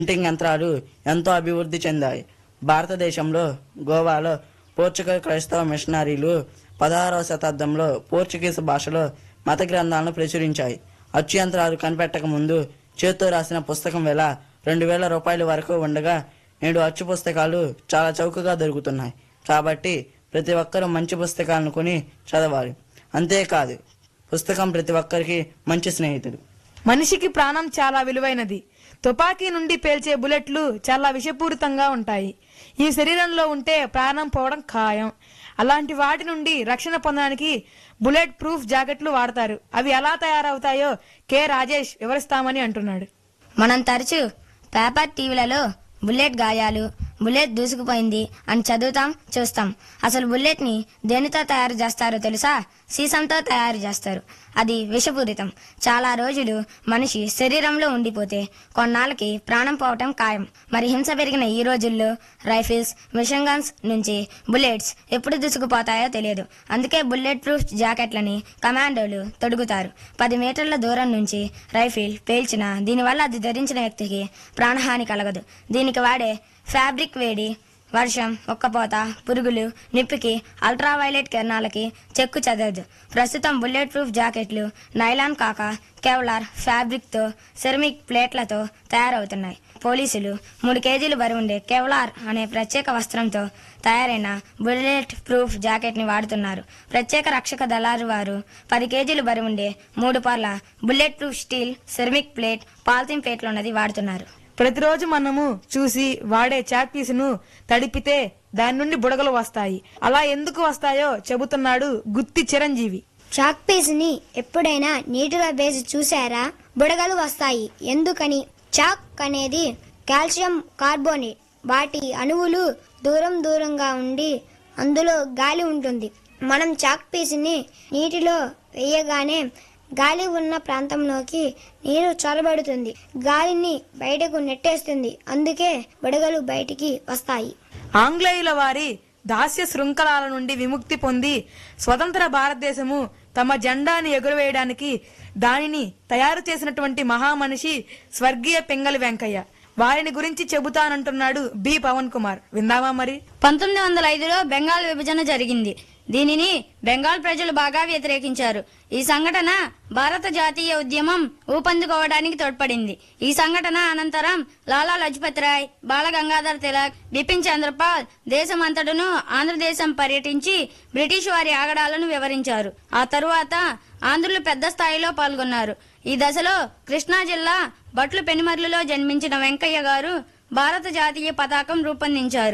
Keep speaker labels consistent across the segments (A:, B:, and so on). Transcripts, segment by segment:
A: Printing యంత్రాలు ఎంతో అభివృద్ధి చెందాయి. భారతదేశంలో గోవాలో పోర్చుగల్ క్రైస్తవ మిషనరీలు 16వ శతాబ్దంలో పోర్చుగీస్ భాషలో మత గ్రంథాలను ప్రచురించాయి. అచ్చు యంత్రాలు కనిపెట్టక ముందు చేత్తో రాసిన పుస్తకం వెల 2000 రూపాయల వరకు ఉండగా నేడు అచ్చు పుస్తకాలు చాలా చౌకగా దొరుకుతున్నాయి. కాబట్టి ప్రతి ఒక్కరూ మంచి పుస్తకాలను కొని చదవాలి. అంతేకాదు, పుస్తకం ప్రతి ఒక్కరికి మంచి స్నేహితుడు.
B: మనిషికి ప్రాణం చాలా విలువైనది. తుపాకీ నుండి పేల్చే బుల్లెట్లు చాలా విషపూరితంగా ఉంటాయి. ఈ శరీరంలో ఉంటే ప్రాణం పోవడం ఖాయం. అలాంటి వాటి నుండి రక్షణ పొందడానికి బుల్లెట్ ప్రూఫ్ జాకెట్లు వాడతారు. అవి ఎలా తయారవుతాయో కె రాజేష్ వివరిస్తామని అంటున్నాడు.
C: మనం తరచూ పేపర్ టీవీలలో బుల్లెట్ గాయాలు, బుల్లెట్ దూసుకుపోయింది అని చదువుతాం, చూస్తాం. అసలు బుల్లెట్ ని దేనితో తయారు చేస్తారో తెలుసా? సీసంతో తయారు చేస్తారు. అది విషపూరితం. చాలా రోజులు మనిషి శరీరంలో ఉండిపోతే కొన్నాళ్ళకి ప్రాణం పోవటం ఖాయం. మరి హింస పెరిగిన ఈ రోజుల్లో రైఫిల్స్, మిషన్ గన్స్ నుంచి బుల్లెట్స్ ఎప్పుడు దూసుకుపోతాయో తెలియదు. అందుకే బుల్లెట్ ప్రూఫ్ జాకెట్లని కమాండోలు తొడుగుతారు. 10 మీటర్ల దూరం నుంచి రైఫిల్ పేల్చినా దీనివల్ల అది ధరించిన వ్యక్తికి ప్రాణహాని కలగదు. దీనికి వాడే ఫ్యాబ్రిక్ వేడి, వర్షం, ఒక్కపోత, పురుగులు, నిప్పికి, అల్ట్రావైలెట్ కిరణాలకి చెక్కు చెదరదు. ప్రస్తుతం బుల్లెట్ ప్రూఫ్ జాకెట్లు నైలాన్ కాక కెవ్లార్ ఫ్యాబ్రిక్తో, సెరమిక్ ప్లేట్లతో తయారవుతున్నాయి. పోలీసులు 3 కేజీలు బరువుండే కెవ్లార్ అనే ప్రత్యేక వస్త్రంతో తయారైన బుల్లెట్ ప్రూఫ్ జాకెట్ని వాడుతున్నారు. ప్రత్యేక రక్షక దళారు వారు 10 కేజీలు బరువుండే 3 పొరల bullet proof steel, ceramic plate, polythene ప్లేట్లున్నది వాడుతున్నారు.
B: ప్రతిరోజు మనము చూసి వాడే చాక్ పీసును తడిపితే దాని నుండి బుడగలు వస్తాయి. అలా ఎందుకు వస్తాయో చెబుతున్నాడు గుత్తి చిరంజీవి.
D: చాక్ పీస్ని ఎప్పుడైనా నీటిలో వేసి చూసారా? బుడగలు వస్తాయి. ఎందుకని? చాక్ అనేది కాల్షియం కార్బోనేట్. వాటి అణువులు దూరంగా ఉండి అందులో గాలి ఉంటుంది. మనం చాక్ పీస్ని నీటిలో వేయగానే గాలి ఉన్న ప్రాంతంలోకి నీరు చొరబడుతుంది, గాలిని బయటకు నెట్టేస్తుంది. అందుకే బుడగలు బయటికి వస్తాయి.
B: ఆంగ్లేయుల వారి దాస్య శృంఖలాల నుండి విముక్తి పొంది స్వతంత్ర భారతదేశము తమ జెండాని ఎగురవేయడానికి దానిని తయారు చేసినటువంటి మహామనిషి స్వర్గీయ పింగళి వెంకయ్య. వారిని గురించి చెబుతానంటున్నాడు బి పవన్ కుమార్. విందామా మరి?
C: 1905లో బెంగాల్ విభజన జరిగింది. దీనిని బెంగాల్ ప్రజలు బాగా వ్యతిరేకించారు. ఈ సంఘటన భారత జాతీయ ఉద్యమం ఊపందుకోవడానికి తోడ్పడింది. ఈ సంఘటన అనంతరం లాలా లజపత్ రాయ్, బాల గంగాధర్ తిలక్, బిపిన్ చంద్రపాల్ దేశమంతటను ఆంధ్రదేశం పర్యటించి బ్రిటిష్ వారి ఆగడాలను వివరించారు. ఆ తరువాత ఆంధ్రులు పెద్ద స్థాయిలో పాల్గొన్నారు. ఈ దశలో కృష్ణా జిల్లా బట్లు పెనుమర్లులో జన్మించిన వెంకయ్య గారు భారత జాతీయ పతాకం రూపొందించారు.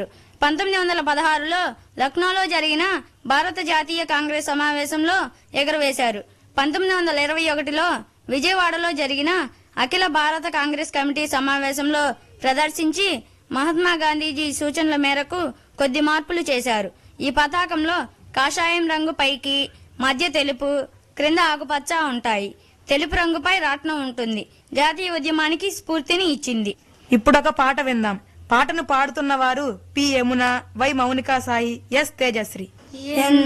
C: 1916లో లక్నోలో జరిగిన భారత జాతీయ కాంగ్రెస్ సమావేశంలో ఎగురవేశారు. 1921లో విజయవాడలో జరిగిన అఖిల భారత కాంగ్రెస్ కమిటీ సమావేశంలో ప్రదర్శించి మహాత్మా గాంధీజీ సూచనల మేరకు కొద్ది మార్పులు చేశారు. ఈ పతాకంలో కాషాయం రంగు పైకి, మధ్య తెలుపు, క్రింద ఆకుపచ్చ ఉంటాయి. తెలుపు రంగుపై రాట్నం ఉంటుంది. జాతీయ ఉద్యమానికి స్ఫూర్తిని ఇచ్చింది.
B: ఇప్పుడొక పాట విందాం. పాటను పాడుతున్న వారు P Yamuna, why Mounika Sai, yes Tejasri.